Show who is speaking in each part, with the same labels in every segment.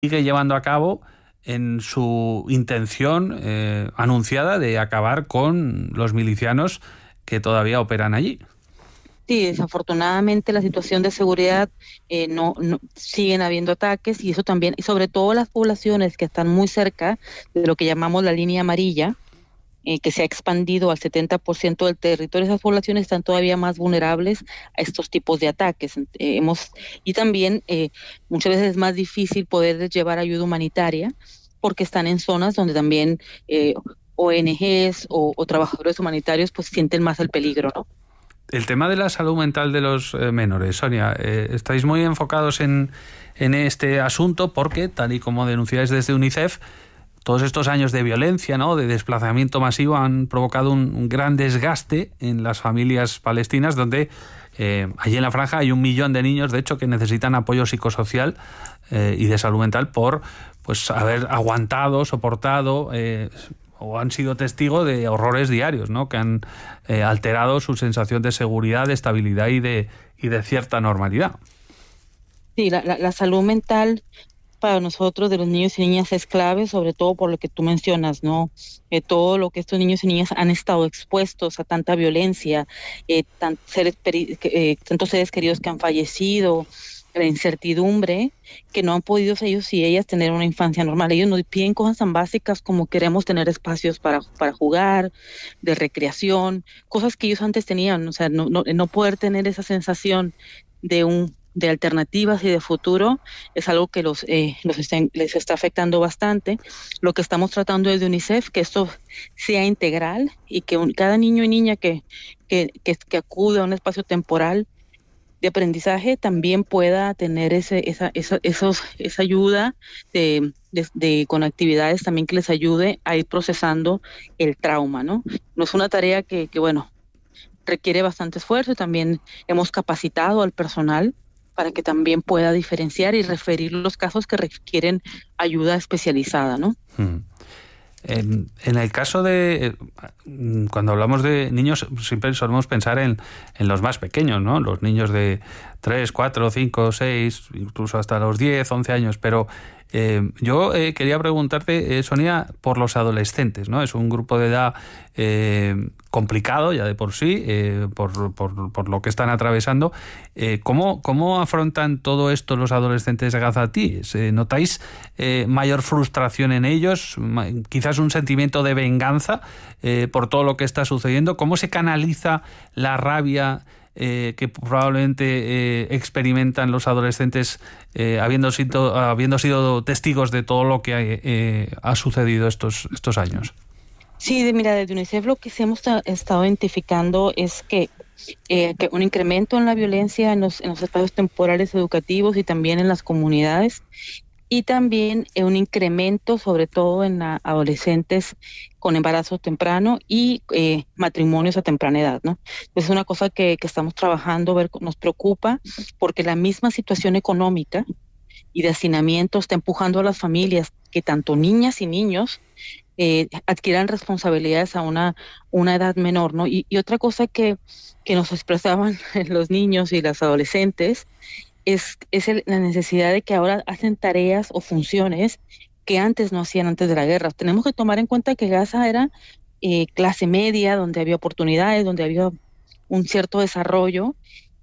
Speaker 1: sigue llevando a cabo en su intención anunciada de acabar con los milicianos que todavía operan allí.
Speaker 2: Sí, desafortunadamente la situación de seguridad no siguen habiendo ataques, y eso también, y sobre todo las poblaciones que están muy cerca de lo que llamamos la línea amarilla, que se ha expandido al 70% del territorio. Esas poblaciones están todavía más vulnerables a estos tipos de ataques. Y también muchas veces es más difícil poder llevar ayuda humanitaria porque están en zonas donde también ONGs o trabajadores humanitarios pues sienten más el peligro, ¿no?
Speaker 1: El tema de la salud mental de los menores, Sonia, estáis muy enfocados en este asunto porque, tal y como denunciáis desde UNICEF, todos estos años de violencia, ¿no?, de desplazamiento masivo, han provocado un gran desgaste en las familias palestinas, donde allí en la franja hay 1 millón de niños, de hecho, que necesitan apoyo psicosocial y de salud mental por pues haber aguantado, soportado o han sido testigos de horrores diarios, ¿no?, que han alterado su sensación de seguridad, de estabilidad y de cierta normalidad.
Speaker 2: Sí, la salud mental para nosotros de los niños y niñas es clave, sobre todo por lo que tú mencionas, ¿no? Todo lo que estos niños y niñas han estado expuestos a tanta violencia, tantos seres queridos que han fallecido, la incertidumbre, que no han podido ellos y ellas tener una infancia normal. Ellos nos piden cosas tan básicas como queremos tener espacios para jugar, de recreación, cosas que ellos antes tenían, o sea, no poder tener esa sensación de alternativas y de futuro es algo que les está afectando bastante. Lo que estamos tratando desde UNICEF, que esto sea integral y que cada niño y niña que acude a un espacio temporal de aprendizaje también pueda tener esa ayuda con actividades también que les ayude a ir procesando el trauma, ¿no? No es una tarea que bueno, requiere bastante esfuerzo, y también hemos capacitado al personal para que también pueda diferenciar y referir los casos que requieren ayuda especializada, ¿no?
Speaker 1: En el caso de cuando hablamos de niños, siempre solemos pensar en los más pequeños, ¿no? Los niños de 3, 4, 5, 6, incluso hasta los 10, 11 años, pero yo quería preguntarte, Sonia, por los adolescentes, ¿no? Es un grupo de edad complicado ya de por sí, por lo que están atravesando. ¿Cómo afrontan todo esto los adolescentes gazatíes? ¿Notáis mayor frustración en ellos? Quizás un sentimiento de venganza por todo lo que está sucediendo. ¿Cómo se canaliza la rabia que probablemente experimentan los adolescentes habiendo sido testigos de todo lo que ha sucedido estos años?
Speaker 2: Sí, mira, desde UNICEF lo que hemos estado identificando es que un incremento en la violencia en los espacios temporales educativos y también en las comunidades, y también un incremento sobre todo en adolescentes con embarazo temprano y matrimonios a temprana edad, ¿no? Es una cosa que estamos trabajando, nos preocupa, porque la misma situación económica y de hacinamiento está empujando a las familias que tanto niñas y niños adquieran responsabilidades a una edad menor, ¿no? Y otra cosa que nos expresaban los niños y las adolescentes es la necesidad de que ahora hacen tareas o funciones que antes no hacían antes de la guerra. Tenemos que tomar en cuenta que Gaza era clase media, donde había oportunidades, donde había un cierto desarrollo,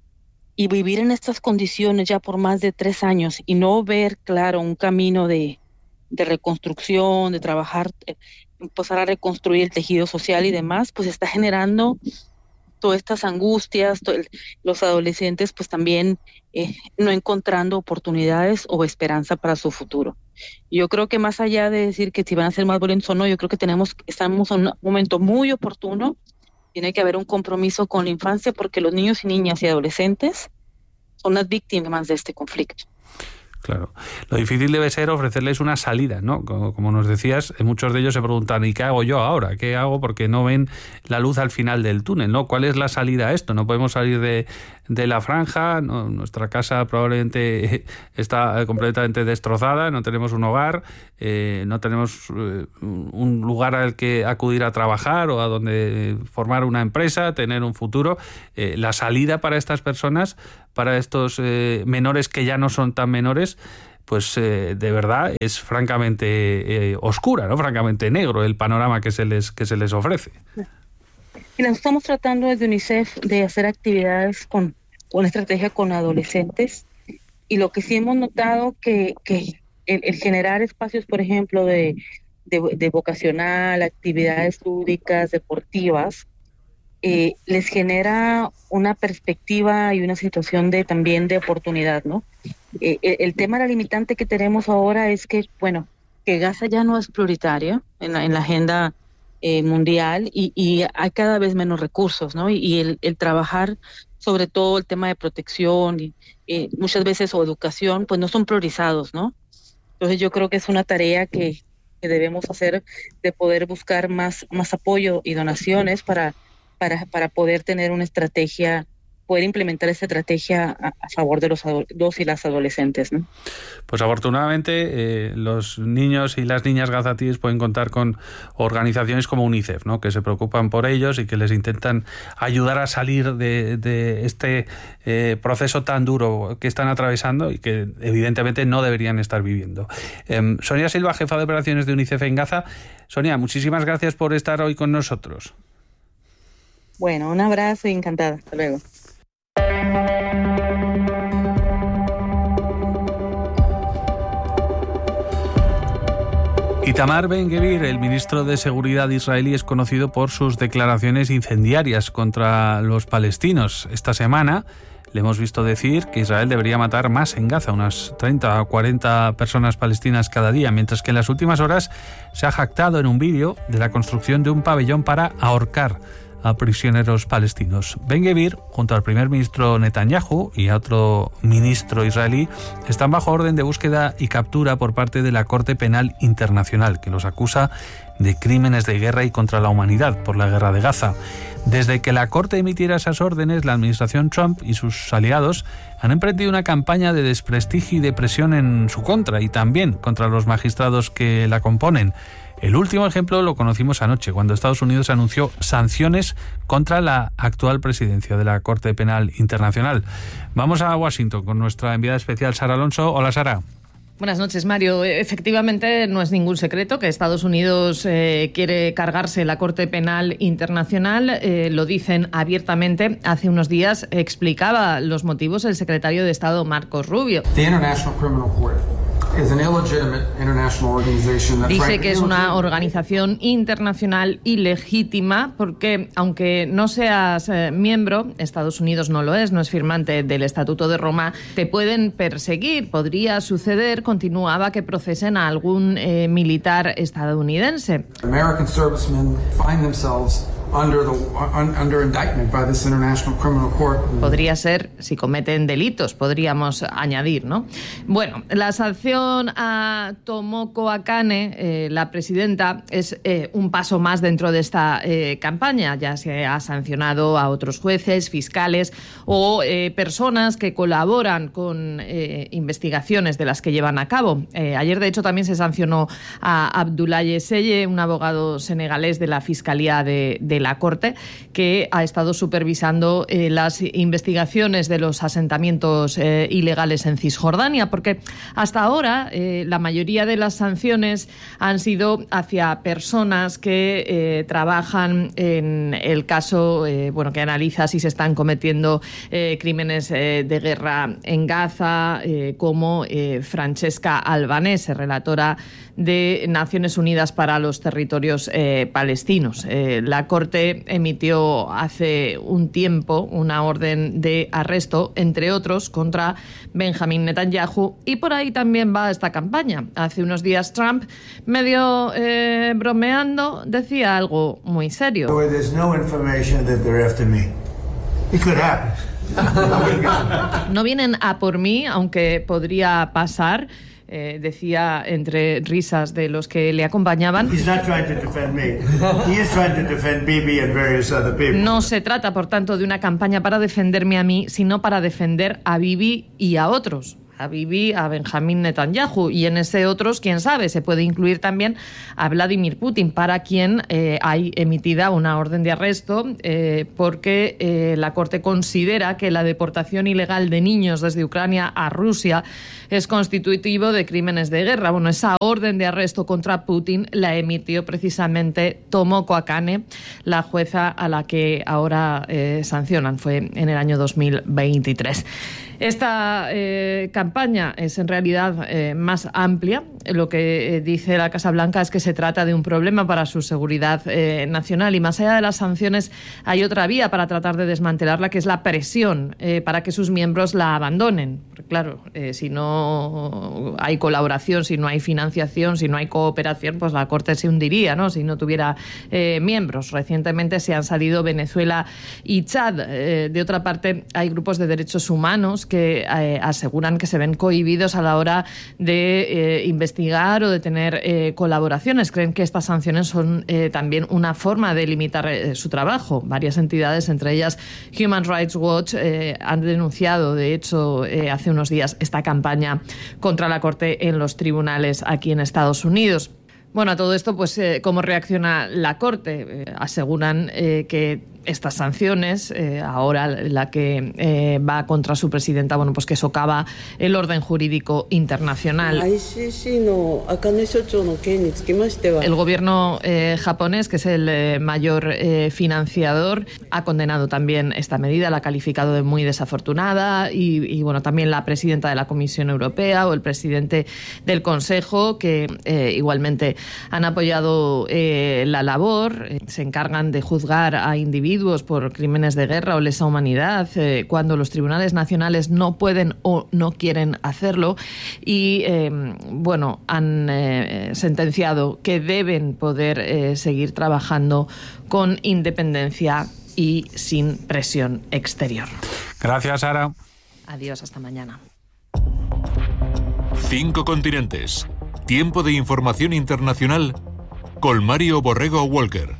Speaker 2: y vivir en estas condiciones ya por más de 3 años y no ver claro un camino de reconstrucción, de trabajar, empezar a reconstruir el tejido social y demás, pues está generando todas estas angustias, los adolescentes pues también no encontrando oportunidades o esperanza para su futuro. Yo creo que más allá de decir que si van a ser más violentos o no, yo creo que estamos en un momento muy oportuno. Tiene que haber un compromiso con la infancia, porque los niños y niñas y adolescentes son las víctimas de este conflicto.
Speaker 1: Claro. Lo difícil debe ser ofrecerles una salida, ¿no? Como nos decías, muchos de ellos se preguntan, ¿y qué hago yo ahora? ¿Qué hago? Porque no ven la luz al final del túnel, ¿no? ¿Cuál es la salida a esto? No podemos salir de la franja, no, nuestra casa probablemente está completamente destrozada, no tenemos un hogar, no tenemos un lugar al que acudir a trabajar o a donde formar una empresa, tener un futuro. La salida para estas personas, para estos menores que ya no son tan menores, pues de verdad es francamente oscura, ¿no? Francamente negro el panorama que se les ofrece.
Speaker 2: Mira, estamos tratando desde UNICEF de hacer actividades con estrategia con adolescentes, y lo que sí hemos notado que el generar espacios, por ejemplo, de vocacional, actividades lúdicas, deportivas, les genera una perspectiva y una situación también de oportunidad, ¿no? El tema, la limitante que tenemos ahora es que, bueno, que Gaza ya no es prioritaria en la agenda mundial, y hay cada vez menos recursos, ¿no? Y el trabajar sobre todo el tema de protección y muchas veces o educación, pues no son priorizados, ¿no? Entonces yo creo que es una tarea que debemos hacer, de poder buscar más apoyo y donaciones para poder tener una estrategia, poder implementar esta estrategia a favor de los y las adolescentes, ¿no?
Speaker 1: Pues afortunadamente los niños y las niñas gazatíes pueden contar con organizaciones como UNICEF, ¿no? Que se preocupan por ellos y que les intentan ayudar a salir de este proceso tan duro que están atravesando y que evidentemente no deberían estar viviendo. Sonia Silva, jefa de operaciones de UNICEF en Gaza. Sonia, muchísimas gracias por estar hoy con nosotros.
Speaker 2: Bueno, un abrazo y encantada. Hasta luego.
Speaker 1: Itamar Ben-Gvir, el ministro de Seguridad israelí, es conocido por sus declaraciones incendiarias contra los palestinos. Esta semana le hemos visto decir que Israel debería matar más en Gaza, unas 30 o 40 personas palestinas cada día, mientras que en las últimas horas se ha jactado en un vídeo de la construcción de un pabellón para ahorcar a prisioneros palestinos. Ben-Gvir, junto al primer ministro Netanyahu y a otro ministro israelí, están bajo orden de búsqueda y captura por parte de la Corte Penal Internacional, que los acusa de crímenes de guerra y contra la humanidad por la guerra de Gaza. Desde que la Corte emitiera esas órdenes, la administración Trump y sus aliados han emprendido una campaña de desprestigio y de presión en su contra, y también contra los magistrados que la componen. El último ejemplo lo conocimos anoche, cuando Estados Unidos anunció sanciones contra la actual presidencia de la Corte Penal Internacional. Vamos a Washington con nuestra enviada especial Sara Alonso. Hola, Sara.
Speaker 3: Buenas noches, Mario. Efectivamente, no es ningún secreto que Estados Unidos quiere cargarse la Corte Penal Internacional. Lo dicen abiertamente. Hace unos días explicaba los motivos el secretario de Estado Marco Rubio. Dice que es una organización internacional ilegítima porque, aunque no seas miembro, Estados Unidos no lo es, no es firmante del Estatuto de Roma, te pueden perseguir. Podría suceder, continuaba, que procesen a algún militar estadounidense.
Speaker 4: American servicemen find themselves under indictment by this International Criminal Court.
Speaker 3: Podría ser si cometen delitos, podríamos añadir, ¿no? Bueno, la sanción a Tomoko Akane, la presidenta, es un paso más dentro de esta campaña. Ya se ha sancionado a otros jueces, fiscales o personas que colaboran con investigaciones de las que llevan a cabo. Ayer, de hecho, también se sancionó a Abdoulaye Seye, un abogado senegalés de la Fiscalía de la Corte, que ha estado supervisando las investigaciones de los asentamientos ilegales en Cisjordania, porque hasta ahora la mayoría de las sanciones han sido hacia personas que trabajan en el caso, que analiza si se están cometiendo crímenes de guerra en Gaza, como Francesca Albanese, relatora de Naciones Unidas para los Territorios Palestinos. La Corte emitió hace un tiempo una orden de arresto, entre otros, contra Benjamin Netanyahu, y por ahí también va esta campaña. Hace unos días Trump, medio bromeando, decía algo muy serio. No vienen a por mí, aunque podría pasar. Decía entre risas de los que le acompañaban. No se trata, por tanto, de una campaña para defenderme a mí, sino para defender a Bibi y a otros. a Bibi, a Benjamín Netanyahu, y en ese otros, quién sabe, se puede incluir también a Vladimir Putin, para quien hay emitida una orden de arresto porque la Corte considera que la deportación ilegal de niños desde Ucrania a Rusia es constitutivo de crímenes de guerra. Bueno, esa orden de arresto contra Putin la emitió precisamente Tomoko Akane, la jueza a la que ahora sancionan. Fue en el año 2023. Esta campaña es en realidad más amplia. Lo que dice la Casa Blanca es que se trata de un problema para su seguridad nacional, y más allá de las sanciones hay otra vía para tratar de desmantelarla, que es la presión para que sus miembros la abandonen. Porque, claro, si no hay colaboración, si no hay financiación, si no hay cooperación, pues la Corte se hundiría, ¿no?, si no tuviera miembros. Recientemente se han salido Venezuela y Chad. De otra parte, hay grupos de derechos humanos que aseguran que se ven cohibidos a la hora de investigar o de tener colaboraciones. Creen que estas sanciones son también una forma de limitar su trabajo. Varias entidades, entre ellas Human Rights Watch, han denunciado, de hecho, hace unos días esta campaña contra la Corte en los tribunales aquí en Estados Unidos. Bueno, a todo esto, pues, ¿cómo reacciona la Corte? Aseguran que estas sanciones, ahora la que va contra su presidenta, bueno, pues que socava el orden jurídico internacional. El gobierno japonés, que es el mayor financiador, ha condenado también esta medida, la ha calificado de muy desafortunada, y bueno, también la presidenta de la Comisión Europea o el presidente del Consejo, que igualmente han apoyado la labor. Se encargan de juzgar a individuos por crímenes de guerra o lesa humanidad cuando los tribunales nacionales no pueden o no quieren hacerlo, y bueno, han sentenciado que deben poder seguir trabajando con independencia y sin presión exterior.
Speaker 1: Gracias, Sara.
Speaker 3: Adiós, hasta mañana.
Speaker 5: 5 continentes. Tiempo de información internacional con Mario Borrego Walker.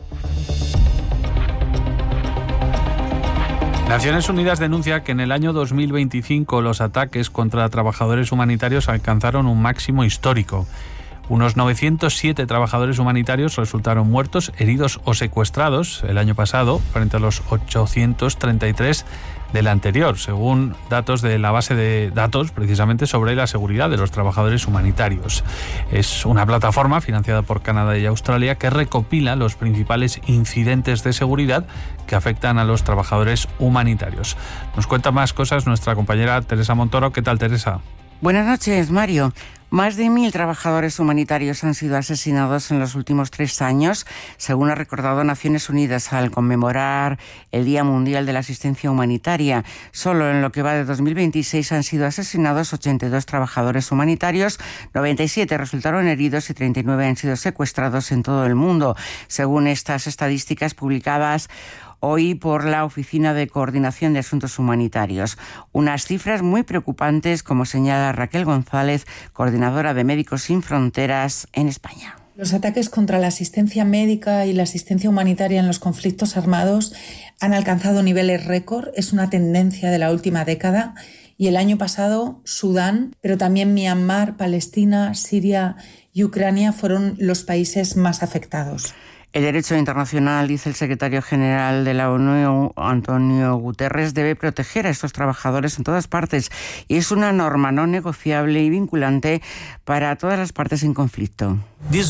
Speaker 1: Naciones Unidas denuncia que en el año 2025 los ataques contra trabajadores humanitarios alcanzaron un máximo histórico. Unos 907 trabajadores humanitarios resultaron muertos, heridos o secuestrados el año pasado, frente a los 833 del anterior, según datos de la base de datos precisamente sobre la seguridad de los trabajadores humanitarios. Es una plataforma financiada por Canadá y Australia que recopila los principales incidentes de seguridad que afectan a los trabajadores humanitarios. Nos cuenta más cosas nuestra compañera Teresa Montoro. ¿Qué tal, Teresa?
Speaker 6: Buenas noches, Mario. Más de 1.000 trabajadores humanitarios han sido asesinados en los últimos 3 años, según ha recordado Naciones Unidas al conmemorar el Día Mundial de la Asistencia Humanitaria. Solo en lo que va de 2026 han sido asesinados 82 trabajadores humanitarios, 97 resultaron heridos y 39 han sido secuestrados en todo el mundo, según estas estadísticas publicadas hoy por la Oficina de Coordinación de Asuntos Humanitarios. Unas cifras muy preocupantes, como señala Raquel González, coordinadora de Médicos Sin Fronteras en España.
Speaker 7: Los ataques contra la asistencia médica y la asistencia humanitaria en los conflictos armados han alcanzado niveles récord. Es una tendencia de la última década. Y el año pasado, Sudán, pero también Myanmar, Palestina, Siria y Ucrania fueron los países más afectados.
Speaker 6: El derecho internacional, dice el secretario general de la ONU, Antonio Guterres, debe proteger a estos trabajadores en todas partes y es una norma no negociable y vinculante para todas las partes en conflicto.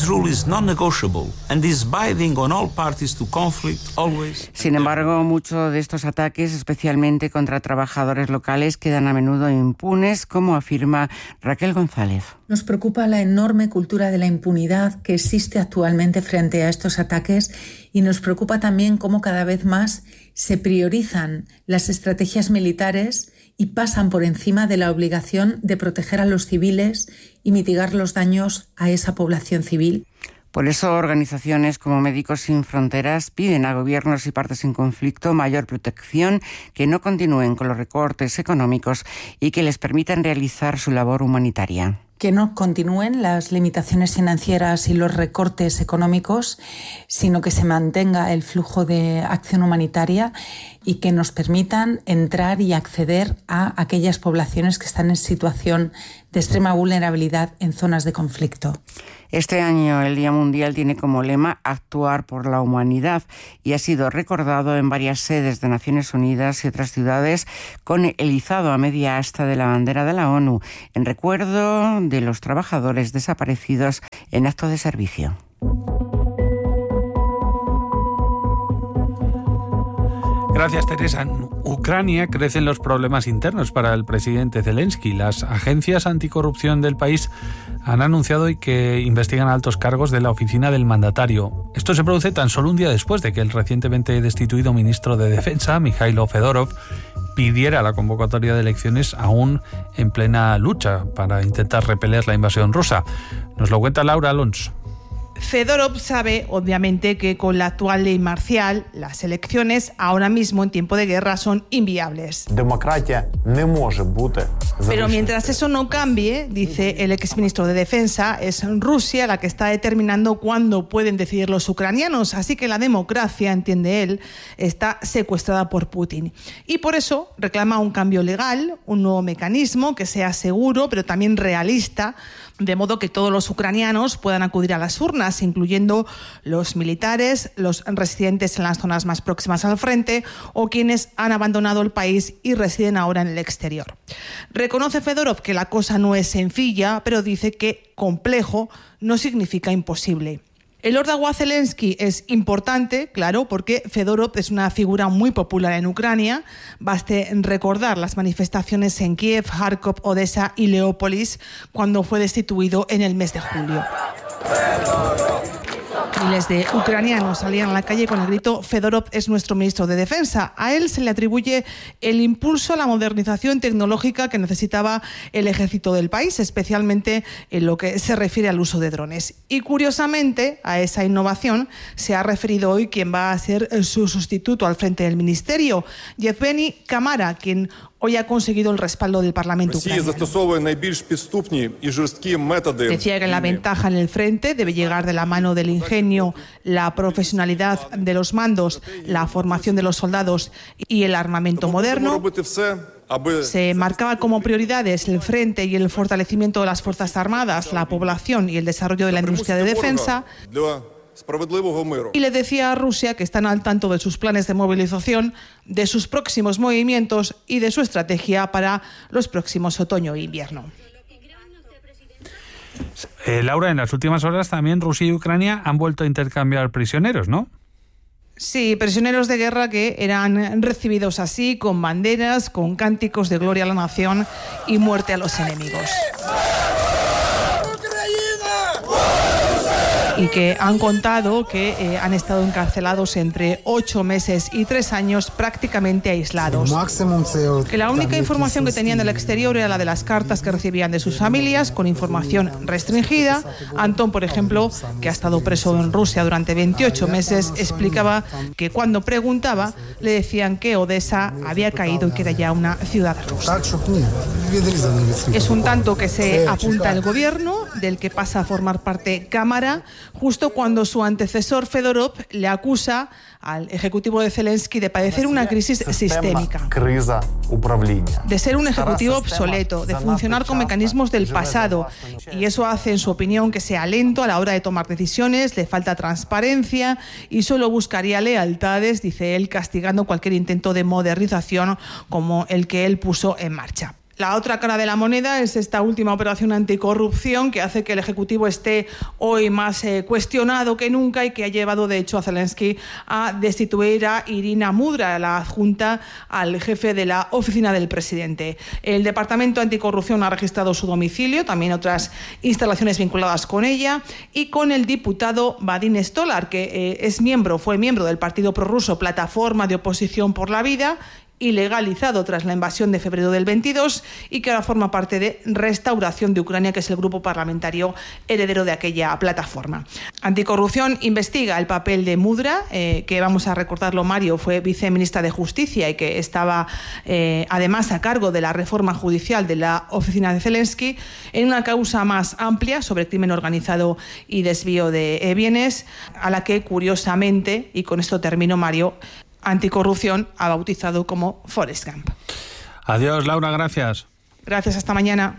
Speaker 6: Sin embargo, muchos de estos ataques, especialmente contra trabajadores locales, quedan a menudo impunes, como afirma Raquel González.
Speaker 7: Nos preocupa la enorme cultura de la impunidad que existe actualmente frente a estos ataques y nos preocupa también cómo cada vez más se priorizan las estrategias militares y pasan por encima de la obligación de proteger a los civiles y mitigar los daños a esa población civil.
Speaker 6: Por eso, organizaciones como Médicos Sin Fronteras piden a gobiernos y partes en conflicto mayor protección, que no continúen con los recortes económicos y que les permitan realizar su labor humanitaria.
Speaker 7: que no continúen las limitaciones financieras y los recortes económicos, sino que se mantenga el flujo de acción humanitaria y que nos permitan entrar y acceder a aquellas poblaciones que están en situación de extrema vulnerabilidad en zonas de conflicto.
Speaker 6: Este año el Día Mundial tiene como lema Actuar por la Humanidad y ha sido recordado en varias sedes de Naciones Unidas y otras ciudades con el izado a media asta de la bandera de la ONU en recuerdo de los trabajadores desaparecidos en acto de servicio.
Speaker 1: Gracias, Teresa. En Ucrania crecen los problemas internos para el presidente Zelensky. Las agencias anticorrupción del país han anunciado hoy que investigan altos cargos de la oficina del mandatario. Esto se produce tan solo un día después de que el recientemente destituido ministro de Defensa, Mikhailo Fedorov, pidiera la convocatoria de elecciones aún en plena lucha para intentar repeler la invasión rusa. Nos lo cuenta Laura Alonso.
Speaker 8: Fedorov sabe, obviamente, que con la actual ley marcial, las elecciones ahora mismo en tiempo de guerra son inviables. Pero mientras eso no cambie, dice el exministro de Defensa, es Rusia la que está determinando cuándo pueden decidir los ucranianos. Así que la democracia, entiende él, está secuestrada por Putin. Y por eso reclama un cambio legal, un nuevo mecanismo que sea seguro, pero también realista, de modo que todos los ucranianos puedan acudir a las urnas, incluyendo los militares, los residentes en las zonas más próximas al frente o quienes han abandonado el país y residen ahora en el exterior. Reconoce Fedorov que la cosa no es sencilla, pero dice que complejo no significa imposible. El Ordawa Zelensky es importante, claro, porque Fedorov es una figura muy popular en Ucrania. Baste recordar las manifestaciones en Kiev, Kharkov, Odessa y Leópolis cuando fue destituido en el mes de julio. Miles de ucranianos salían a la calle con el grito «Fedorov es nuestro ministro de Defensa». A él se le atribuye el impulso a la modernización tecnológica que necesitaba el ejército del país, especialmente en lo que se refiere al uso de drones. Y curiosamente, a esa innovación se ha referido hoy quien va a ser su sustituto al frente del ministerio, Yevgeny Kamara, quien hoy ha conseguido el respaldo del Parlamento ucraniano. Decía que la ventaja en el frente debe llegar de la mano del ingenio, la profesionalidad de los mandos, la formación de los soldados y el armamento moderno. Se marcaba como prioridades el frente y el fortalecimiento de las Fuerzas Armadas, la población y el desarrollo de la industria de defensa. Y le decía a Rusia que están al tanto de sus planes de movilización, de sus próximos movimientos y de su estrategia para los próximos otoño e invierno.
Speaker 1: Laura, en las últimas horas también Rusia y Ucrania han vuelto a intercambiar prisioneros, ¿no?
Speaker 8: Sí, prisioneros de guerra que eran recibidos así, con banderas, con cánticos de gloria a la nación y muerte a los enemigos. Y que han contado que han estado encarcelados entre 8 meses y 3 años prácticamente aislados. Que la única información que tenían del exterior era la de las cartas que recibían de sus familias, con información restringida. Antón, por ejemplo, que ha estado preso en Rusia durante 28 meses, explicaba que cuando preguntaba le decían que Odessa había caído y que era ya una ciudad rusa. Es un tanto que se apunta el gobierno, del que pasa a formar parte Cámara, justo cuando su antecesor Fedorov le acusa al ejecutivo de Zelensky de padecer una crisis sistémica, de ser un ejecutivo obsoleto, de funcionar con mecanismos del pasado, y eso hace, en su opinión, que sea lento a la hora de tomar decisiones, le falta transparencia y solo buscaría lealtades, dice él, castigando cualquier intento de modernización como el que él puso en marcha. La otra cara de la moneda es esta última operación anticorrupción que hace que el Ejecutivo esté hoy más cuestionado que nunca y que ha llevado, de hecho, a Zelensky a destituir a Irina Mudra, la adjunta al jefe de la oficina del presidente. El Departamento Anticorrupción ha registrado su domicilio, también otras instalaciones vinculadas con ella, y con el diputado Vadim Stolar, que fue miembro del partido prorruso Plataforma de Oposición por la Vida, ilegalizado tras la invasión de febrero del 22 y que ahora forma parte de Restauración de Ucrania, que es el grupo parlamentario heredero de aquella plataforma. Anticorrupción investiga el papel de Mudra, que vamos a recordarlo, Mario, fue viceministra de Justicia y que estaba además a cargo de la reforma judicial de la oficina de Zelensky, en una causa más amplia sobre crimen organizado y desvío de bienes, a la que curiosamente, y con esto termino, Mario, Anticorrupción ha bautizado como Forrest Gump.
Speaker 1: Adiós, Laura, gracias.
Speaker 8: Gracias, hasta mañana.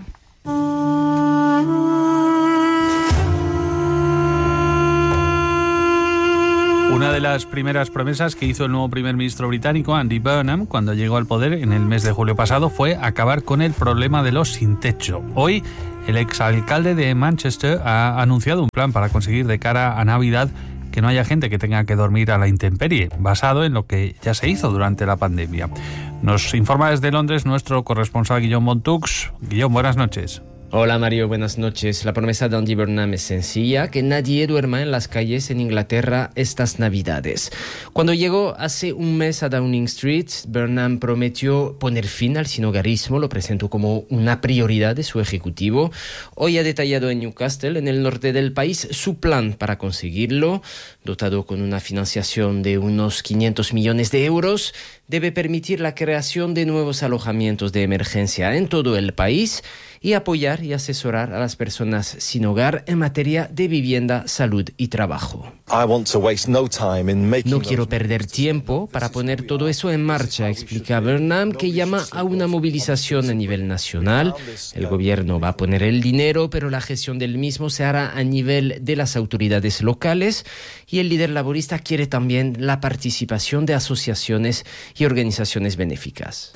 Speaker 1: Una de las primeras promesas que hizo el nuevo primer ministro británico, Andy Burnham, cuando llegó al poder en el mes de julio pasado, fue acabar con el problema de los sin techo. Hoy, el exalcalde de Manchester ha anunciado un plan para conseguir de cara a Navidad que no haya gente que tenga que dormir a la intemperie, basado en lo que ya se hizo durante la pandemia. Nos informa desde Londres nuestro corresponsal Guillaume Montux. Guillaume, buenas noches.
Speaker 9: Hola Mario, buenas noches. La promesa de Andy Burnham es sencilla, que nadie duerma en las calles en Inglaterra estas Navidades. Cuando llegó hace un mes a Downing Street, Burnham prometió poner fin al sinhogarismo, lo presentó como una prioridad de su ejecutivo. Hoy ha detallado en Newcastle, en el norte del país, su plan para conseguirlo, dotado con una financiación de unos 500 millones de euros. Debe permitir la creación de nuevos alojamientos de emergencia en todo el país y apoyar y asesorar a las personas sin hogar en materia de vivienda, salud y trabajo. No quiero perder tiempo para poner todo eso en marcha, explica Burnham, que llama a una movilización a nivel nacional. El gobierno va a poner el dinero, pero la gestión del mismo se hará a nivel de las autoridades locales, y el líder laborista quiere también la participación de asociaciones y organizaciones benéficas.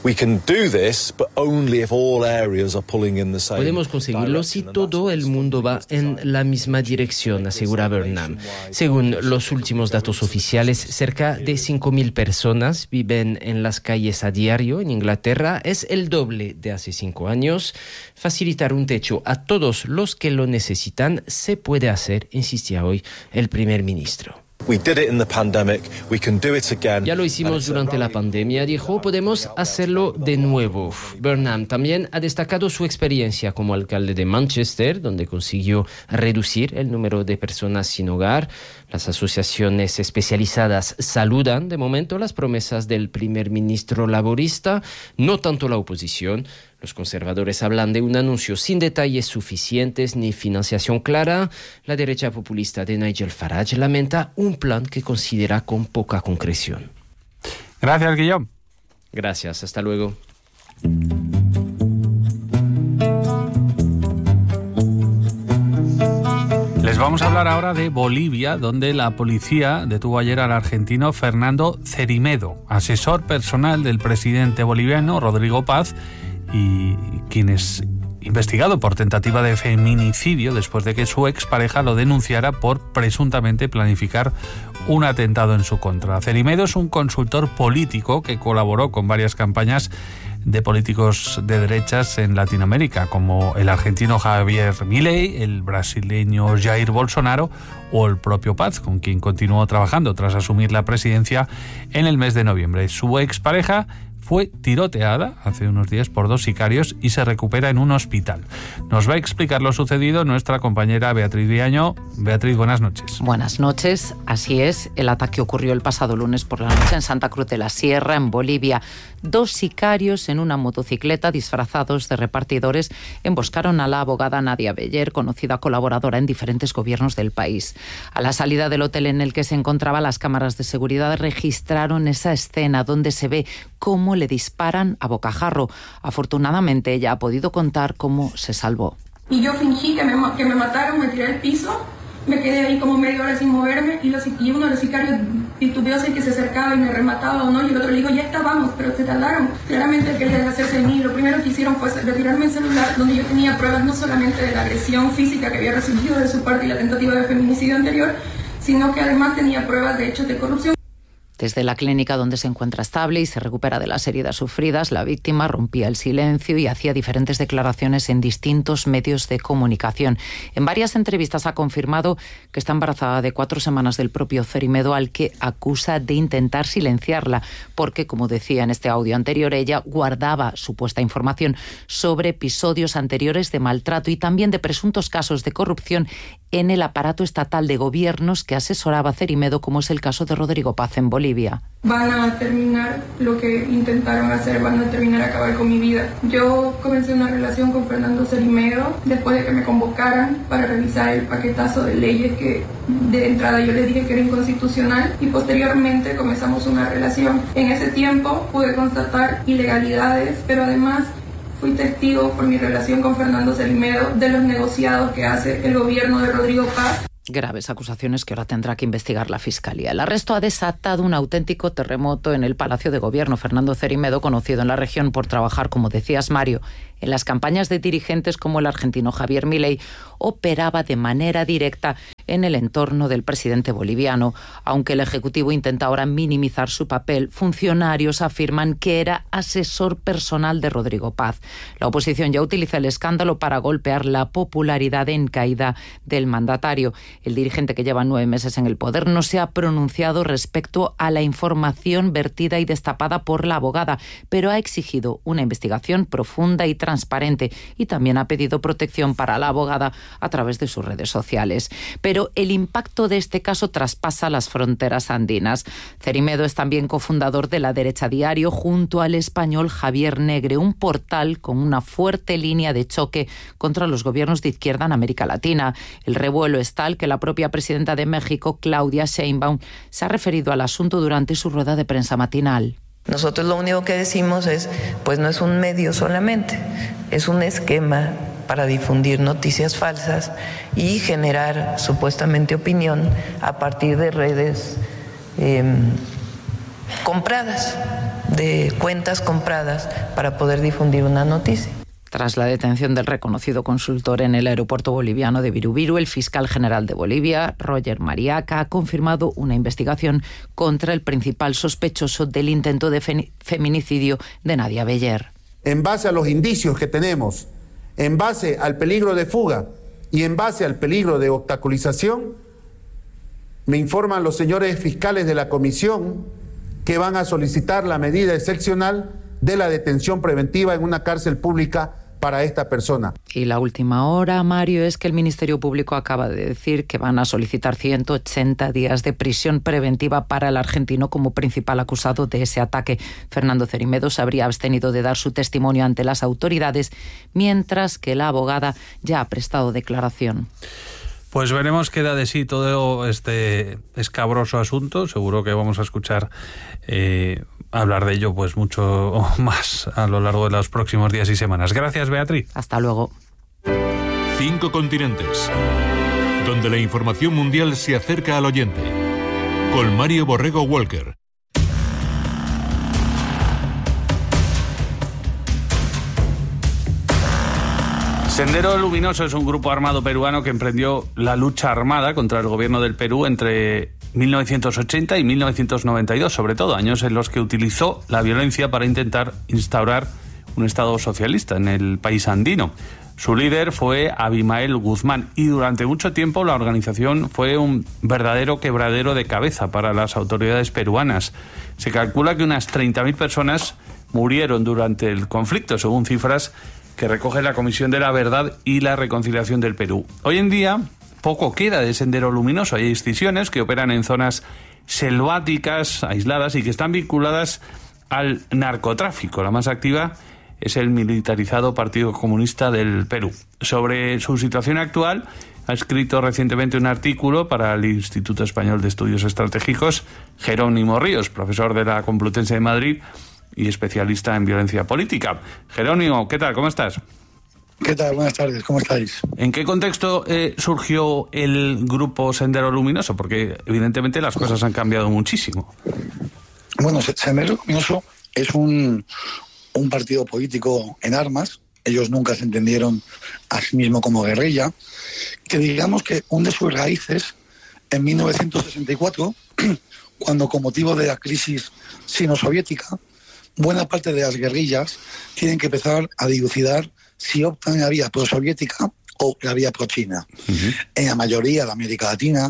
Speaker 9: Podemos conseguirlo si todo el mundo va en la misma dirección, asegura Burnham. Según los últimos datos oficiales, cerca de 5.000 personas viven en las calles a diario en Inglaterra. Es el doble de hace 5 años. Facilitar un techo a todos los que lo necesitan se puede hacer, insistía hoy el primer ministro. Ya lo hicimos durante la pandemia, dijo, podemos hacerlo de nuevo. Burnham también ha destacado su experiencia como alcalde de Manchester, donde consiguió reducir el número de personas sin hogar. Las asociaciones especializadas saludan de momento las promesas del primer ministro laborista, no tanto la oposición. Los conservadores hablan de un anuncio sin detalles suficientes ni financiación clara. La derecha populista de Nigel Farage lamenta un plan que considera con poca concreción.
Speaker 1: Gracias, Guillaume.
Speaker 9: Gracias, hasta luego.
Speaker 1: Les vamos a hablar ahora de Bolivia, donde la policía detuvo ayer al argentino Fernando Cerimedo, asesor personal del presidente boliviano Rodrigo Paz, y quien es investigado por tentativa de feminicidio después de que su expareja lo denunciara por presuntamente planificar un atentado en su contra. Cerimedo es un consultor político que colaboró con varias campañas de políticos de derechas en Latinoamérica, como el argentino Javier Milei, el brasileño Jair Bolsonaro o el propio Paz, con quien continuó trabajando tras asumir la presidencia en el mes de noviembre. Su expareja fue tiroteada hace unos días por 2 sicarios y se recupera en un hospital. Nos va a explicar lo sucedido nuestra compañera Beatriz Viaño. Beatriz, buenas noches.
Speaker 10: Buenas noches, así es. El ataque ocurrió el pasado lunes por la noche en Santa Cruz de la Sierra, en Bolivia. 2 sicarios en una motocicleta disfrazados de repartidores emboscaron a la abogada Nadia Beller, conocida colaboradora en diferentes gobiernos del país. A la salida del hotel en el que se encontraba, las cámaras de seguridad registraron esa escena donde se ve cómo le disparan a bocajarro. Afortunadamente ella ha podido contar cómo se salvó.
Speaker 11: Y yo fingí que me mataron, me tiré al piso, me quedé ahí como media hora sin moverme y uno de los sicarios titubeó si que se acercaba y me remataba o no, y el otro le dijo, ya está, vamos, pero se tardaron. Claramente quería deshacerse de mí. Lo primero que hicieron fue retirarme el celular, donde yo tenía pruebas no solamente de la agresión física que había recibido de su parte y la tentativa de feminicidio anterior, sino que además tenía pruebas de hechos de corrupción.
Speaker 10: Desde la clínica donde se encuentra estable y se recupera de las heridas sufridas, la víctima rompía el silencio y hacía diferentes declaraciones en distintos medios de comunicación. En varias entrevistas ha confirmado que está embarazada de 4 semanas del propio Cerimedo, al que acusa de intentar silenciarla, porque, como decía en este audio anterior, ella guardaba supuesta información sobre episodios anteriores de maltrato y también de presuntos casos de corrupción en el aparato estatal de gobiernos que asesoraba a Cerimedo, como es el caso de Rodrigo Paz en Bolivia.
Speaker 11: Van a terminar lo que intentaron hacer, van a terminar a acabar con mi vida. Yo comencé una relación con Fernando Cerimedo después de que me convocaran para revisar el paquetazo de leyes que de entrada yo les dije que era inconstitucional, y posteriormente comenzamos una relación. En ese tiempo pude constatar ilegalidades, pero además fui testigo por mi relación con Fernando Cerimedo de los negociados que hace el gobierno de Rodrigo Paz.
Speaker 10: Graves acusaciones que ahora tendrá que investigar la Fiscalía. El arresto ha desatado un auténtico terremoto en el Palacio de Gobierno. Fernando Cerimedo, conocido en la región por trabajar, como decías, Mario, en las campañas de dirigentes como el argentino Javier Milei, operaba de manera directa en el entorno del presidente boliviano. Aunque el Ejecutivo intenta ahora minimizar su papel, funcionarios afirman que era asesor personal de Rodrigo Paz. La oposición ya utiliza el escándalo para golpear la popularidad en caída del mandatario. El dirigente, que lleva 9 meses en el poder, no se ha pronunciado respecto a la información vertida y destapada por la abogada, pero ha exigido una investigación profunda y transparente, y también ha pedido protección para la abogada a través de sus redes sociales. Pero el impacto de este caso traspasa las fronteras andinas. Cerimedo es también cofundador de La Derecha Diario, junto al español Javier Negre, un portal con una fuerte línea de choque contra los gobiernos de izquierda en América Latina. El revuelo es tal que la propia presidenta de México, Claudia Sheinbaum, se ha referido al asunto durante su rueda de prensa matinal.
Speaker 12: Nosotros lo único que decimos es, pues no es un medio solamente, es un esquema para difundir noticias falsas y generar supuestamente opinión a partir de redes compradas, de cuentas compradas para poder difundir una noticia.
Speaker 10: Tras la detención del reconocido consultor en el aeropuerto boliviano de Viru, el fiscal general de Bolivia, Roger Mariaca, ha confirmado una investigación contra el principal sospechoso del intento de feminicidio de Nadia Beller.
Speaker 13: En base a los indicios que tenemos, en base al peligro de fuga y en base al peligro de obstaculización, me informan los señores fiscales de la comisión que van a solicitar la medida excepcional de la detención preventiva en una cárcel pública para esta persona.
Speaker 10: Y la última hora, Mario, es que el Ministerio Público acaba de decir que van a solicitar 180 días de prisión preventiva para el argentino como principal acusado de ese ataque. Fernando Cerimedo se habría abstenido de dar su testimonio ante las autoridades, mientras que la abogada ya ha prestado declaración.
Speaker 1: Pues veremos qué da de sí todo este escabroso asunto. Seguro que vamos a escuchar hablar de ello pues mucho más a lo largo de los próximos días y semanas. Gracias, Beatriz.
Speaker 10: Hasta luego.
Speaker 5: 5 continentes, donde la información mundial se acerca al oyente. Con Mario Borrego Walker.
Speaker 1: Sendero Luminoso es un grupo armado peruano que emprendió la lucha armada contra el gobierno del Perú entre 1980 y 1992, sobre todo, años en los que utilizó la violencia para intentar instaurar un Estado socialista en el país andino. Su líder fue Abimael Guzmán y durante mucho tiempo la organización fue un verdadero quebradero de cabeza para las autoridades peruanas. Se calcula que unas 30.000 personas murieron durante el conflicto, según cifras que recoge la Comisión de la Verdad y la Reconciliación del Perú. Hoy en día poco queda de Sendero Luminoso. Hay excisiones que operan en zonas selváticas, aisladas y que están vinculadas al narcotráfico. La más activa es el militarizado Partido Comunista del Perú. Sobre su situación actual ha escrito recientemente un artículo para el Instituto Español de Estudios Estratégicos Jerónimo Ríos, profesor de la Complutense de Madrid y especialista en violencia política. Jerónimo, ¿qué tal? ¿Cómo estás?
Speaker 14: ¿Qué tal? Buenas tardes, ¿cómo estáis?
Speaker 1: ¿En qué contexto surgió el grupo Sendero Luminoso? Porque evidentemente las cosas han cambiado muchísimo.
Speaker 14: Bueno, Sendero Luminoso es un partido político en armas. Ellos nunca se entendieron a sí mismo como guerrilla, que digamos que hunde sus raíces en 1964, cuando con motivo de la crisis sino-soviética, buena parte de las guerrillas tienen que empezar a dilucidar si optan en la vía pro-soviética o la vía pro-China. En la mayoría de América Latina,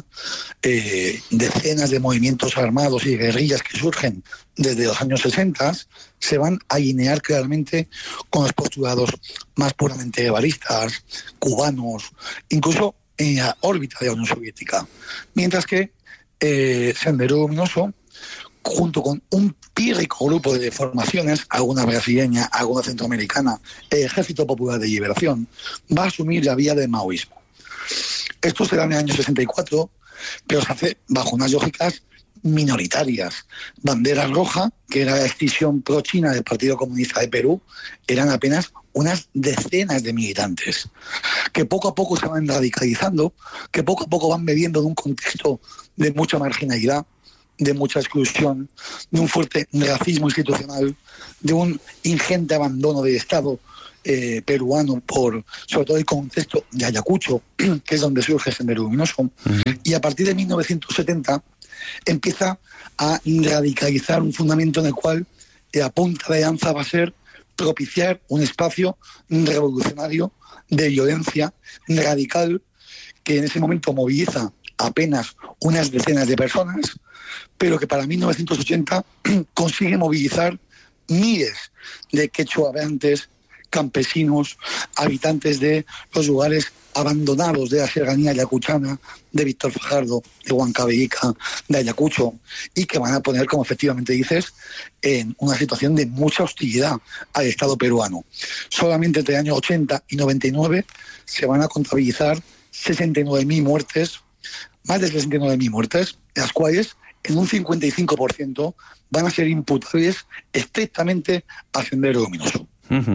Speaker 14: decenas de movimientos armados y guerrillas que surgen desde los años 60 se van a alinear claramente con los postulados más puramente guevaristas, cubanos, incluso en la órbita de la Unión Soviética. Mientras que Sendero Luminoso, junto con un pírrico grupo de formaciones, alguna brasileña, alguna centroamericana, el Ejército Popular de Liberación, va a asumir la vía del maoísmo. Esto se da en el año 64, pero se hace bajo unas lógicas minoritarias. Bandera Roja, que era la escisión pro-China del Partido Comunista de Perú, eran apenas unas decenas de militantes, que poco a poco se van radicalizando, que poco a poco van viviendo en un contexto de mucha marginalidad, de mucha exclusión, de un fuerte racismo institucional, de un ingente abandono del Estado peruano por, sobre todo, el contexto de Ayacucho, que es donde surge Sendero Luminoso. Y a partir de 1970 empieza a radicalizar un fundamento en el cual la punta de lanza va a ser propiciar un espacio revolucionario de violencia radical que en ese momento moviliza apenas unas decenas de personas, pero que para 1980 consigue movilizar miles de quechuaveantes, campesinos, habitantes de los lugares abandonados de la serranía ayacuchana, de Víctor Fajardo, de Huancavelica, de Ayacucho, y que van a poner, como efectivamente dices, en una situación de mucha hostilidad al Estado peruano. Solamente entre el año 80 y 99 se van a contabilizar 69.000 muertes, más de 69.000 muertes, las cuales en un 55% van a ser imputables estrictamente a Sendero Luminoso.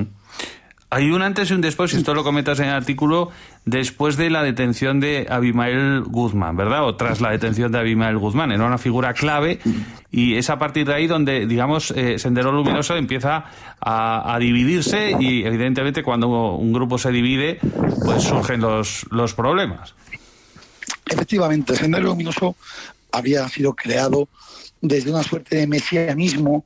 Speaker 1: Hay un antes y un después, y esto lo comentas en el artículo, después de la detención de Abimael Guzmán, ¿verdad? O tras la detención de Abimael Guzmán. Era una figura clave y es a partir de ahí donde, digamos, Sendero Luminoso empieza a dividirse y, evidentemente, cuando un grupo se divide, pues surgen los problemas.
Speaker 14: Efectivamente, Sendero Luminoso había sido creado desde una suerte de mesianismo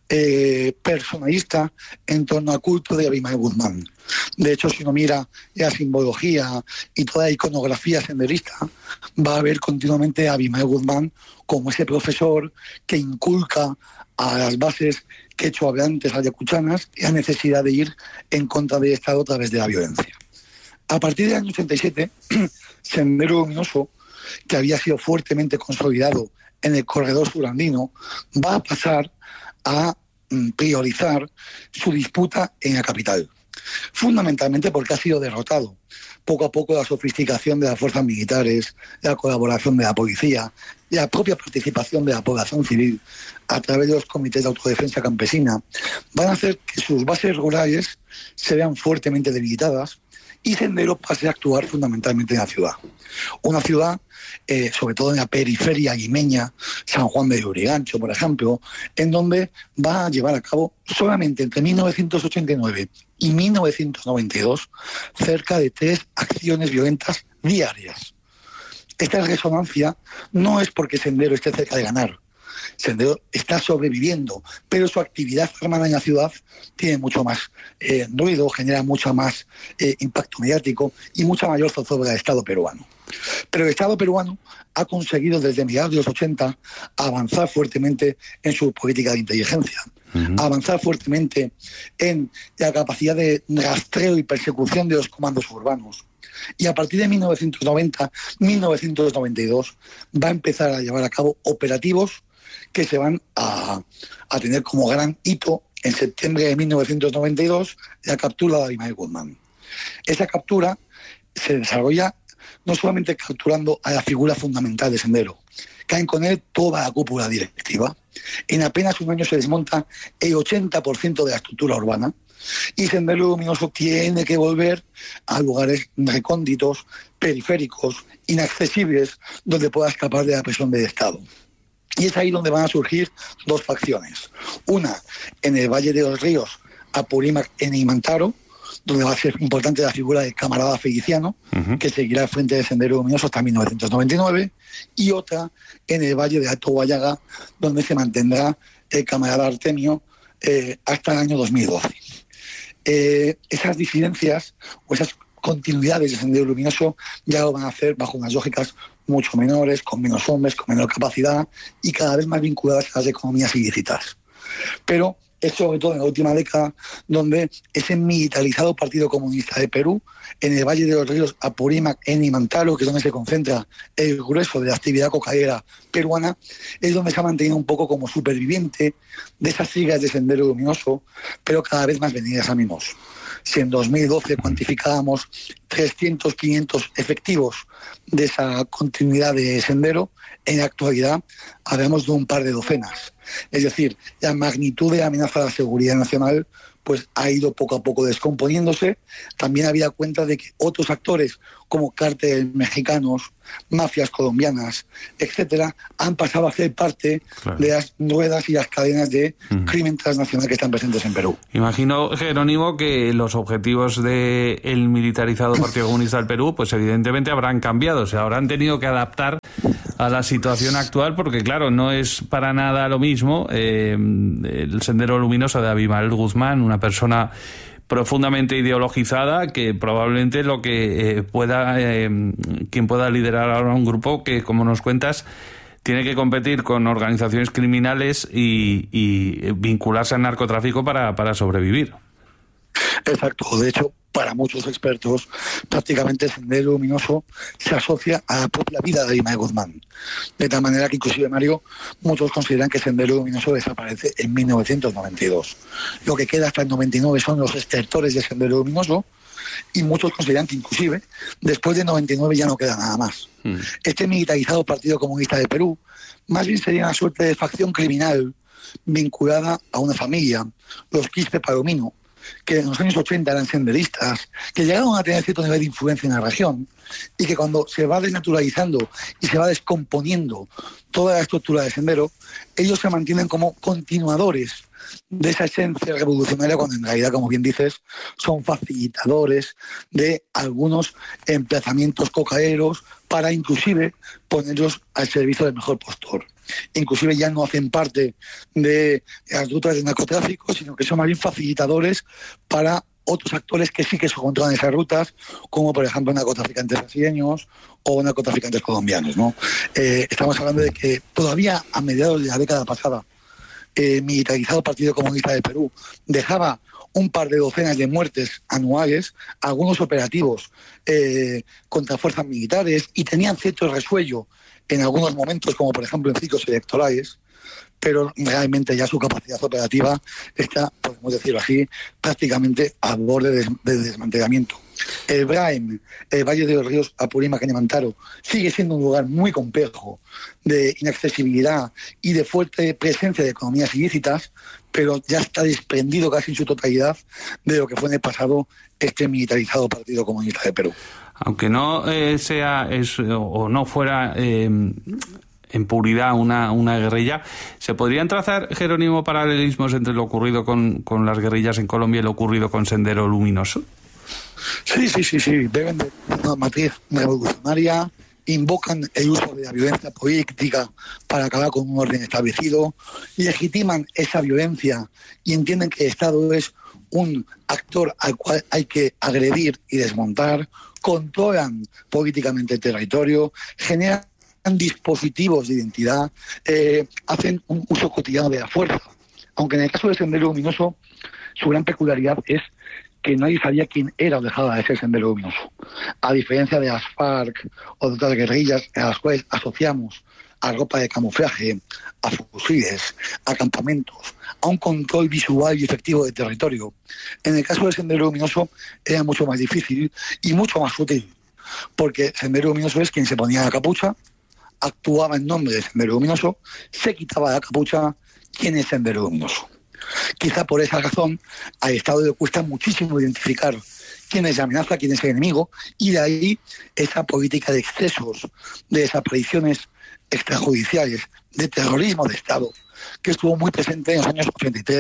Speaker 14: personalista en torno al culto de Abimael Guzmán. De hecho, si uno mira la simbología y toda la iconografía senderista, va a ver continuamente a Abimael Guzmán como ese profesor que inculca a las bases quechuaveantes ayacuchanas la necesidad de ir en contra del Estado a través de la violencia. A partir del año 87, Sendero Luminoso, que había sido fuertemente consolidado en el corredor surandino, va a pasar a priorizar su disputa en la capital. Fundamentalmente porque ha sido derrotado. Poco a poco la sofisticación de las fuerzas militares, la colaboración de la policía, la propia participación de la población civil a través de los comités de autodefensa campesina van a hacer que sus bases rurales se vean fuertemente debilitadas y Sendero pase a actuar fundamentalmente en la ciudad. Una ciudad, sobre todo en la periferia limeña, San Juan de Lurigancho, por ejemplo, en donde va a llevar a cabo solamente entre 1989 y 1992 cerca de 3 acciones violentas diarias. Esta resonancia no es porque Sendero esté cerca de ganar. Sendero está sobreviviendo, pero su actividad armada en la ciudad tiene mucho más ruido, genera mucho más impacto mediático y mucha mayor zozobra del Estado peruano. Pero el Estado peruano ha conseguido desde mediados de los 80 avanzar fuertemente en su política de inteligencia, avanzar fuertemente en la capacidad de rastreo y persecución de los comandos urbanos. Y a partir de 1990-1992 va a empezar a llevar a cabo operativos que se van a tener como gran hito en septiembre de 1992 la captura de Abimael Guzmán. Esa captura se desarrolla no solamente capturando a la figura fundamental de Sendero, caen con él toda la cúpula directiva. En apenas un año se desmonta el 80% de la estructura urbana y Sendero Luminoso tiene que volver a lugares recónditos, periféricos, inaccesibles, donde pueda escapar de la presión del Estado. Y es ahí donde van a surgir 2 facciones. Una en el Valle de los Ríos, Apurímac en Imantaro, donde va a ser importante la figura del camarada Feliciano, que seguirá al frente del Sendero Luminoso hasta 1999, y otra en el Valle de Alto Guayaga, donde se mantendrá el camarada Artemio hasta el año 2012. Esas disidencias o esas continuidades del Sendero Luminoso ya lo van a hacer bajo unas lógicas mucho menores, con menos hombres, con menor capacidad y cada vez más vinculadas a las economías ilícitas. Pero es sobre todo en la última década donde ese militarizado Partido Comunista de Perú, en el Valle de los Ríos Apurímac, en Imantaro, que es donde se concentra el grueso de la actividad cocainera peruana, es donde se ha mantenido un poco como superviviente de esas siglas de Sendero Luminoso, pero cada vez más venidas a menos. Si en 2012 cuantificábamos 300, 500 efectivos de esa continuidad de Sendero, en la actualidad hablamos de un par de docenas. Es decir, la magnitud de la amenaza a la seguridad nacional pues ha ido poco a poco descomponiéndose. También había cuenta de que otros actores como cárteles mexicanos, mafias colombianas, etcétera, han pasado a ser parte de las ruedas y las cadenas de crimen transnacional que están presentes en Perú.
Speaker 1: Imagino, Jerónimo, que los objetivos del militarizado Partido Comunista del Perú, pues evidentemente habrán cambiado, o sea, habrán tenido que adaptar a la situación actual, porque claro, no es para nada lo mismo el Sendero Luminoso de Abimael Guzmán, una persona profundamente ideologizada, que probablemente lo que quien pueda liderar ahora un grupo que, como nos cuentas, tiene que competir con organizaciones criminales y vincularse al narcotráfico para sobrevivir.
Speaker 14: Exacto. De hecho, para muchos expertos, prácticamente el Sendero Luminoso se asocia a la propia vida de Abimael Guzmán. De tal manera que, inclusive, Mario, muchos consideran que el Sendero Luminoso desaparece en 1992. Lo que queda hasta el 99 son los estertores del Sendero Luminoso, y muchos consideran que, inclusive, después de 99 ya no queda nada más. Este militarizado Partido Comunista de Perú más bien sería una suerte de facción criminal vinculada a una familia, los Quispe Palomino, que en los años 80 eran senderistas, que llegaron a tener cierto nivel de influencia en la región, y que cuando se va desnaturalizando y se va descomponiendo toda la estructura del sendero, ellos se mantienen como continuadores de esa esencia revolucionaria, cuando en realidad, como bien dices, son facilitadores de algunos emplazamientos cocaeros para inclusive ponerlos al servicio del mejor postor. Inclusive ya no hacen parte de las rutas de narcotráfico, sino que son más bien facilitadores para otros actores que sí que se controlan esas rutas, como por ejemplo narcotraficantes brasileños o narcotraficantes colombianos, ¿no? Estamos hablando de que todavía a mediados de la década pasada, militarizado Partido Comunista de Perú dejaba un par de docenas de muertes anuales, algunos operativos contra fuerzas militares, y tenían cierto resuello en algunos momentos, como por ejemplo en ciclos electorales, pero realmente ya su capacidad operativa está, podemos decirlo así, prácticamente al borde de desmantelamiento. El Braem, el Valle de los Ríos Apurímac en Imantaro, sigue siendo un lugar muy complejo de inaccesibilidad y de fuerte presencia de economías ilícitas, pero ya está desprendido casi en su totalidad de lo que fue en el pasado este militarizado Partido Comunista de Perú.
Speaker 1: Aunque no no fuera en puridad una guerrilla, ¿se podrían trazar, Jerónimo, paralelismos entre lo ocurrido con las guerrillas en Colombia y lo ocurrido con Sendero Luminoso?
Speaker 14: Sí. Beben de una matriz revolucionaria, invocan el uso de la violencia política para acabar con un orden establecido, legitiman esa violencia y entienden que el Estado es un actor al cual hay que agredir y desmontar, controlan políticamente el territorio, generan dispositivos de identidad, hacen un uso cotidiano de la fuerza. Aunque en el caso del Sendero Luminoso, su gran peculiaridad es que nadie sabía quién era o dejaba de ser Sendero Luminoso. A diferencia de las FARC o de otras guerrillas a las cuales asociamos a ropa de camuflaje, a fusiles, a campamentos, a un control visual y efectivo del territorio, en el caso del Sendero Luminoso era mucho más difícil y mucho más útil, porque Sendero Luminoso es quien se ponía la capucha, actuaba en nombre de Sendero Luminoso, se quitaba la capucha, ¿quién es Sendero Luminoso? Quizá por esa razón al Estado le cuesta muchísimo identificar quién es la amenaza, quién es el enemigo, y de ahí esa política de excesos, de desapariciones extrajudiciales, de terrorismo de Estado, que estuvo muy presente en los años 83,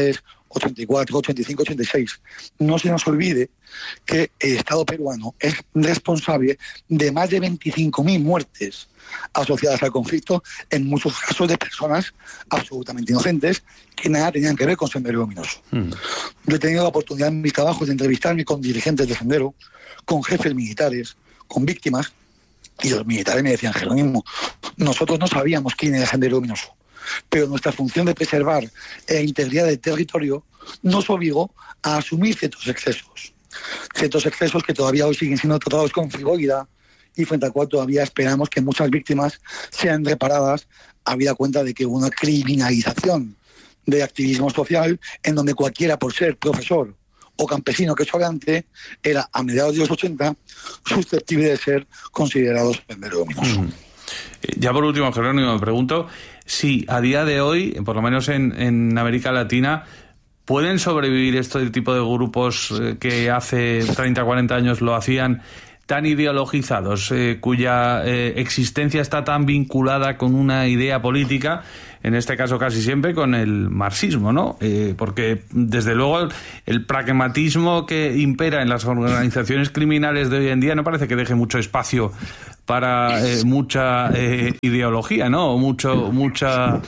Speaker 14: 84, 85, 86. No se nos olvide que el Estado peruano es responsable de más de 25.000 muertes asociadas al conflicto, en muchos casos de personas absolutamente inocentes que nada tenían que ver con Sendero Luminoso. Yo he tenido la oportunidad en mis trabajos de entrevistarme con dirigentes de Sendero, con jefes militares, con víctimas, y los militares me decían: Jerónimo, nosotros no sabíamos quién era Sendero Luminoso, pero nuestra función de preservar la integridad del territorio nos obligó a asumir ciertos excesos que todavía hoy siguen siendo tratados con frivolidad y frente al cual todavía esperamos que muchas víctimas sean reparadas, habida cuenta de que hubo una criminalización de activismo social en donde cualquiera, por ser profesor o campesino que hablante, era a mediados de los 80 susceptible de ser considerados Sendero Luminoso.
Speaker 1: Ya por último, Jerónimo, me pregunto si a día de hoy, por lo menos en América Latina, ¿pueden sobrevivir este tipo de grupos que hace 30, 40 años lo hacían, tan ideologizados, cuya existencia está tan vinculada con una idea política, en este caso casi siempre con el marxismo, ¿no? Porque desde luego el pragmatismo que impera en las organizaciones criminales de hoy en día no parece que deje mucho espacio para mucha ideología, ¿no? Mucha...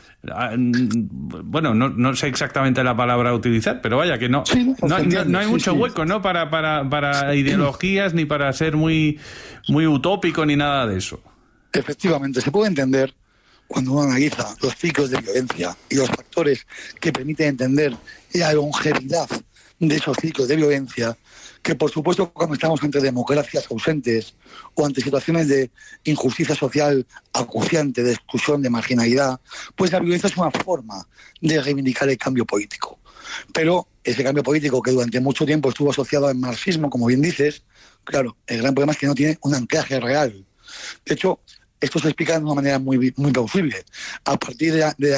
Speaker 1: Bueno, no sé exactamente la palabra a utilizar, pero vaya que no hay mucho hueco, ¿no? Para ideologías, ni para ser muy utópico, ni nada de eso.
Speaker 14: Efectivamente, se puede entender cuando uno analiza los ciclos de violencia y los factores que permiten entender la longevidad de esos ciclos de violencia, que por supuesto cuando estamos ante democracias ausentes o ante situaciones de injusticia social acuciante, de exclusión, de marginalidad, pues la violencia es una forma de reivindicar el cambio político. Pero ese cambio político, que durante mucho tiempo estuvo asociado al marxismo, como bien dices, claro, el gran problema es que no tiene un anclaje real. De hecho, esto se explica de una manera muy plausible. A partir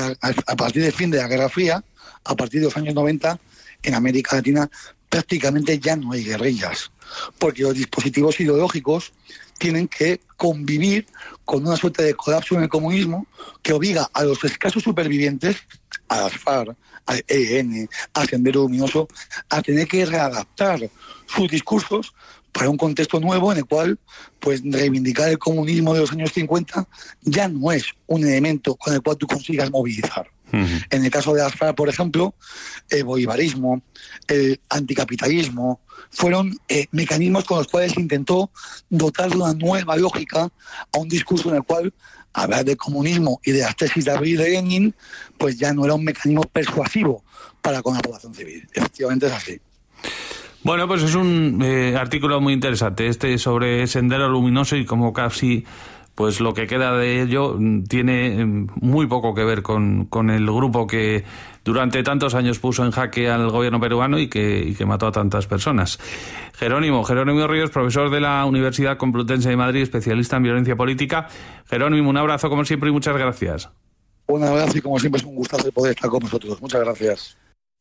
Speaker 14: del fin de la Guerra Fría, a partir de los años 90, en América Latina prácticamente ya no hay guerrillas, porque los dispositivos ideológicos tienen que convivir con una suerte de colapso en el comunismo que obliga a los escasos supervivientes, a las FARC, al ELN, a Sendero Luminoso, a tener que readaptar sus discursos para un contexto nuevo en el cual pues reivindicar el comunismo de los años 50 ya no es un elemento con el cual tú consigas movilizar. En el caso de las FARC, por ejemplo, el bolivarismo, el anticapitalismo, fueron mecanismos con los cuales se intentó dotar de una nueva lógica a un discurso en el cual hablar del comunismo y de las tesis de Abril y de Lenin, pues ya no era un mecanismo persuasivo para con la población civil. Efectivamente es así.
Speaker 1: Bueno, pues es un artículo muy interesante sobre Sendero Luminoso y como casi... pues lo que queda de ello tiene muy poco que ver con el grupo que durante tantos años puso en jaque al gobierno peruano y que mató a tantas personas. Jerónimo Ríos, profesor de la Universidad Complutense de Madrid, especialista en violencia política. Jerónimo, un abrazo como siempre y muchas gracias.
Speaker 14: Un abrazo y como siempre es un gustazo poder estar con vosotros. Muchas gracias.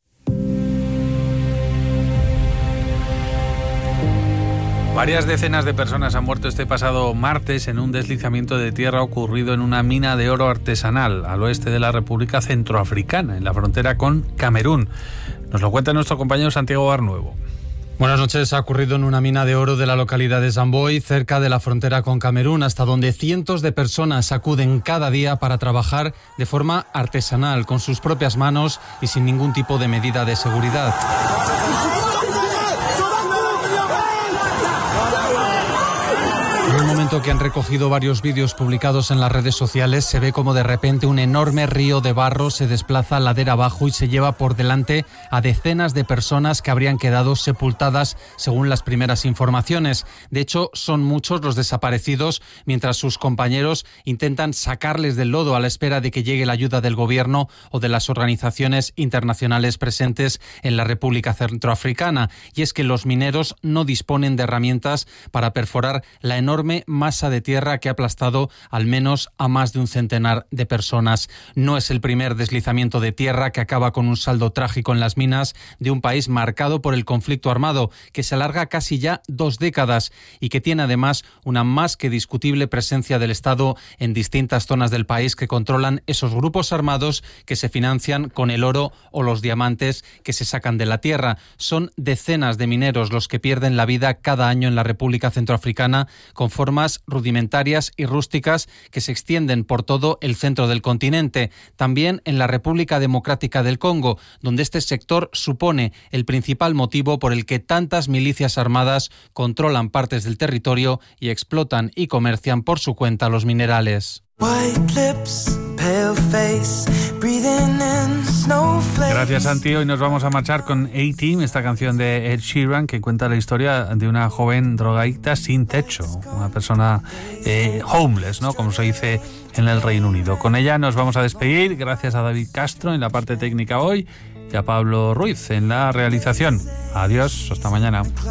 Speaker 1: Varias decenas de personas han muerto este pasado martes en un deslizamiento de tierra ocurrido en una mina de oro artesanal al oeste de la República Centroafricana, en la frontera con Camerún. Nos lo cuenta nuestro compañero Santiago Barnuevo.
Speaker 15: Buenas noches. Ha ocurrido en una mina de oro de la localidad de Zamboy, cerca de la frontera con Camerún, hasta donde cientos de personas acuden cada día para trabajar de forma artesanal, con sus propias manos y sin ningún tipo de medida de seguridad. En un momento que han recogido varios vídeos publicados en las redes sociales, se ve como de repente un enorme río de barro se desplaza ladera abajo y se lleva por delante a decenas de personas que habrían quedado sepultadas según las primeras informaciones. De hecho, son muchos los desaparecidos, mientras sus compañeros intentan sacarles del lodo a la espera de que llegue la ayuda del gobierno o de las organizaciones internacionales presentes en la República Centroafricana. Y es que los mineros no disponen de herramientas para perforar la enorme masa de tierra que ha aplastado al menos a más de un centenar de personas. No es el primer deslizamiento de tierra que acaba con un saldo trágico en las minas de un país marcado por el conflicto armado, que se alarga casi ya 2 décadas y que tiene además una más que discutible presencia del Estado en distintas zonas del país que controlan esos grupos armados que se financian con el oro o los diamantes que se sacan de la tierra. Son decenas de mineros los que pierden la vida cada año en la República Centroafricana, con formas rudimentarias y rústicas que se extienden por todo el centro del continente. También en la República Democrática del Congo, donde este sector supone el principal motivo por el que tantas milicias armadas controlan partes del territorio y explotan y comercian por su cuenta los minerales.
Speaker 1: Gracias, Santi. Hoy nos vamos a marchar con A-Team, esta canción de Ed Sheeran que cuenta la historia de una joven drogadicta sin techo, una persona homeless, ¿no?, como se dice en el Reino Unido. Con ella nos vamos a despedir. Gracias a David Castro en la parte técnica hoy y a Pablo Ruiz en la realización. Adiós, hasta mañana.